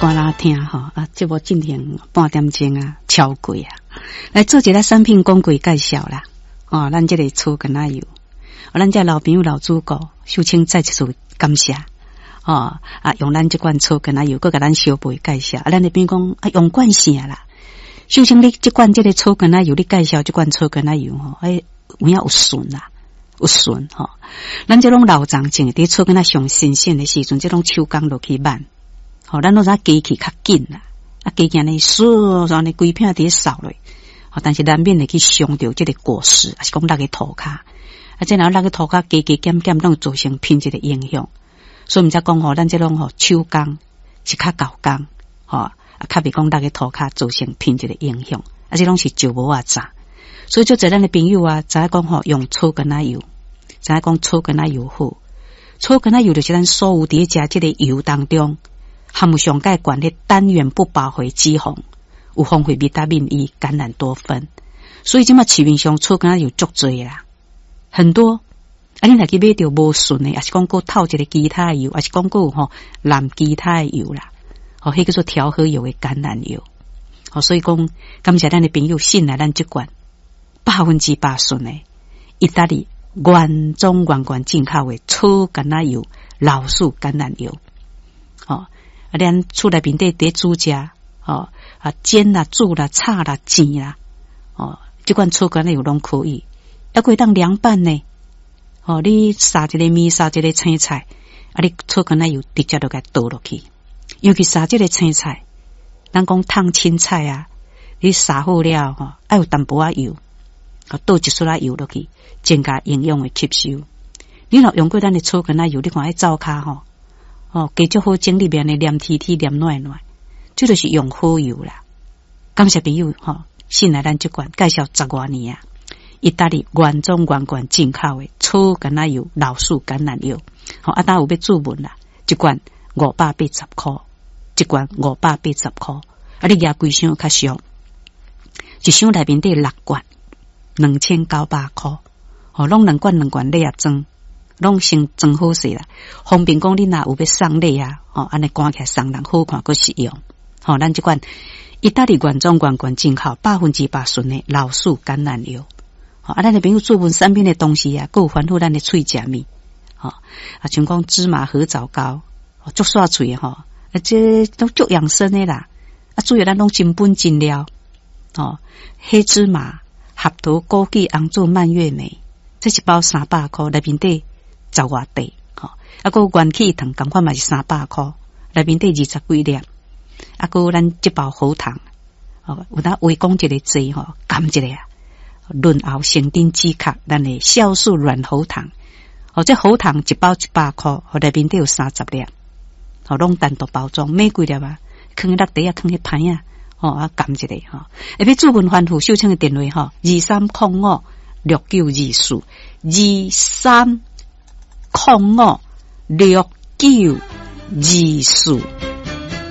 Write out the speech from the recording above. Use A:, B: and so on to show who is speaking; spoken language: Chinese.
A: 歌啦听吼啊，这无进行半点钟啊，超过啊。来做一个产品广告介绍啦。哦，咱这个醋跟奶油，咱这老朋友老主顾，秀清再一次感谢。哦啊，用咱这罐醋跟奶油，佮甲咱小辈介绍。啊，咱那边讲啊，用惯性啦。秀清，你这罐这个醋跟奶油，你介绍这罐醋跟奶油吼，哎，有影有顺啦。有顺吼，咱这种老长种伫厝跟咱上新鲜的时阵，这种手工落去慢，吼，咱拢啥机器较紧啦，啊，机器呢唰唰呢规片伫扫落，吼，但是难免会去伤到这个果实，还是讲那个涂骹，啊，这然后那个涂骹加加减减，拢造成品质的影响，所以毋才讲吼，咱这种吼手工是较高工，吼，啊，较别讲那个涂骹造成品质的影响，啊，这拢是就无啊杂，所以就在咱的朋友啊，知影讲吼用醋跟奶油。知影讲醋跟奶油好，醋跟奶油就是咱所有伫食这个油当中含有上介悬的单元不饱和脂肪，有丰富维他命 E、橄榄多酚，所以即马市面上醋跟奶油足多啦，很多。啊，你若去买到无顺的，也是讲过透一个其他的油，也是讲过吼蓝其他的油啦，哦，迄叫做调和油的橄榄油。哦，所以讲感谢咱的朋友信赖咱这罐100%顺的意大利。原装原罐进口的醋橄榄油、老树橄榄油，哦，啊，咱厝内面底煮食，哦，啊煎啦、煮啦、炒啦、煎啦，哦，这款醋橄榄油拢可以，还可以当凉拌呢，哦，你撒一个面，撒一个青菜，啊，你醋橄榄油直接就给倒落去，尤其撒这个青菜，咱讲烫青菜啊，你撒好了吼，还有淡薄仔油。倒一撮仔油落去，增加营养的吸收。你若用过咱的醋跟奶油，你看迄灶骹吼，哦，加足好整里面的黏贴贴、黏软软，这就是用好油啦。感谢朋友吼，信赖咱这款介绍10多年啊，意大利原装原罐进口的醋跟奶油、老树橄榄油，好啊，当有要注文啦，一罐580块，一罐580块，啊，你拿几箱较俗，一箱内面底6罐。2900块，哦，拢2罐礼啊装，拢先装好势啦，方便讲你若有要送礼啊，哦，安尼赶起来送人好看个实用，哦，咱这款意大利原装原罐进口100%顺的老树橄榄油，哦，啊，咱的朋友做文产品的东西啊，够反复咱的喙食物，哦，啊，像讲芝麻合枣糕，哦，足煞喙吼，啊，这都足养生的啦，啊，主要咱拢真本真料，哦，黑芝麻。合桃、枸杞、红枣、蔓越莓，这一包300块，内面底10外块，吼，啊，个元气糖同款嘛是300块，内面底20几粒，啊，个咱这包好糖，哦，有当微讲一个字吼，甘一个啊，润喉生津止咳，咱的酵素软喉糖，哦，这喉糖一包100块，哦，内面底有30粒，哦，拢单独包装，买几粒啊，放落地啊，放迄盘啊。哦，啊，撳一个哈，下邊主文歡呼秀清嘅電話哈，23056924，23056924。